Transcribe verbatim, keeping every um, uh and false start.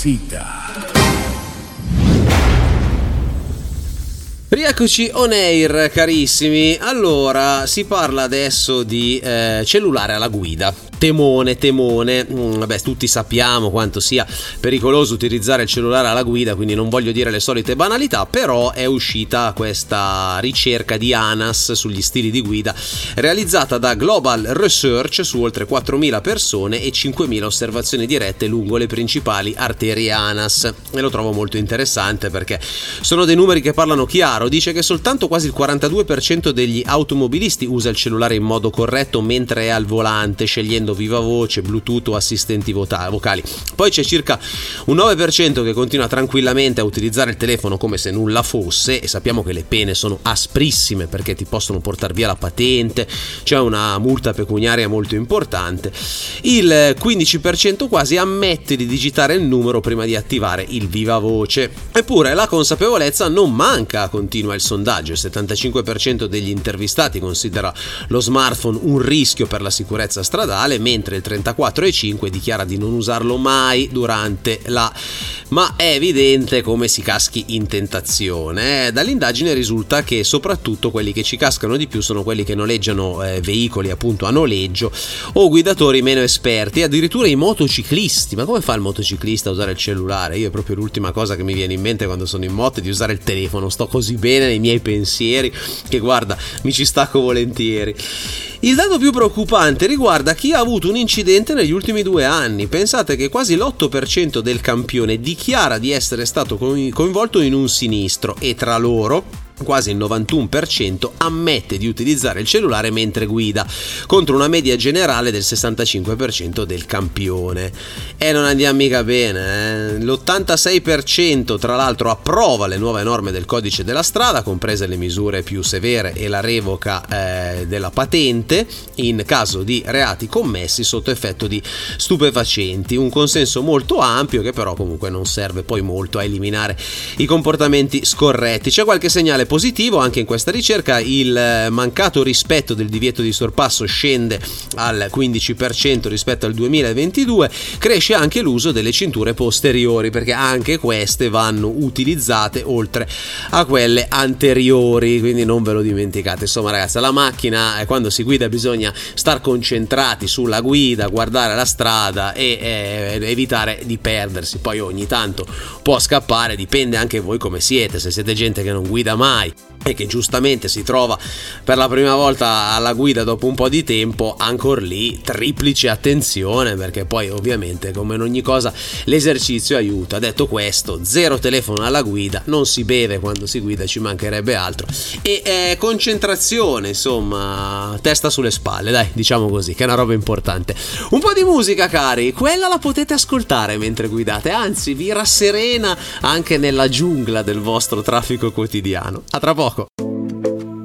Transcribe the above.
Siga. Rieccoci on air, carissimi. Allora, si parla adesso di eh, cellulare alla guida. Temone, temone, mm, vabbè, tutti sappiamo quanto sia pericoloso utilizzare il cellulare alla guida, quindi non voglio dire le solite banalità, però è uscita questa ricerca di ANAS sugli stili di guida realizzata da Global Research su oltre quattromila persone e cinquemila osservazioni dirette lungo le principali arterie ANAS, e lo trovo molto interessante perché sono dei numeri che parlano chiaro. Dice che soltanto quasi il quarantadue per cento degli automobilisti usa il cellulare in modo corretto mentre è al volante, scegliendo viva voce, Bluetooth o assistenti vocali. Poi c'è circa un nove per cento che continua tranquillamente a utilizzare il telefono come se nulla fosse, e sappiamo che le pene sono asprissime perché ti possono portare via la patente, c'è una multa pecuniaria molto importante. Il quindici per cento quasi ammette di digitare il numero prima di attivare il viva voce. Eppure la consapevolezza non manca, continua il sondaggio. Il settantacinque per cento degli intervistati considera lo smartphone un rischio per la sicurezza stradale, mentre il trentaquattro virgola cinque dichiara di non usarlo mai durante la... Ma è evidente come si caschi in tentazione. Eh? Dall'indagine risulta che soprattutto quelli che ci cascano di più sono quelli che noleggiano eh, veicoli appunto a noleggio o guidatori meno esperti, addirittura i motociclisti. Ma come fa il motociclista a usare il cellulare? Io è proprio l'ultima cosa che mi viene in mente quando sono in moto è di usare il telefono. Sto così bene nei miei pensieri che guarda, mi ci stacco volentieri. Il dato più preoccupante riguarda chi ha avuto un incidente negli ultimi due anni. Pensate che quasi l'otto per cento del campione dichiara di essere stato coinvolto in un sinistro, e tra loro quasi il novantuno per cento ammette di utilizzare il cellulare mentre guida, contro una media generale del sessantacinque per cento del campione. E non andiamo mica bene, eh? L'ottantasei per cento tra l'altro approva le nuove norme del codice della strada, comprese le misure più severe e la revoca eh, della patente in caso di reati commessi sotto effetto di stupefacenti. Un consenso molto ampio che però comunque non serve poi molto a eliminare i comportamenti scorretti. C'è qualche segnale positivo anche in questa ricerca. Il mancato rispetto del divieto di sorpasso scende al quindici per cento rispetto al duemilaventidue. Cresce anche l'uso delle cinture posteriori, perché anche queste vanno utilizzate oltre a quelle anteriori, quindi non ve lo dimenticate. Insomma ragazzi, la macchina quando si guida bisogna star concentrati sulla guida, guardare la strada e eh, evitare di perdersi. Poi ogni tanto può scappare, dipende anche voi come siete. Se siete gente che non guida mai e che giustamente si trova per la prima volta alla guida dopo un po' di tempo, ancora lì triplice attenzione, perché poi ovviamente come in ogni cosa l'esercizio aiuta. Detto questo, zero telefono alla guida, non si beve quando si guida, ci mancherebbe altro, e eh, concentrazione, insomma, testa sulle spalle, dai, diciamo così, che è una roba importante. Un po' di musica, cari, quella la potete ascoltare mentre guidate, anzi vi rasserena anche nella giungla del vostro traffico quotidiano. A tra poco.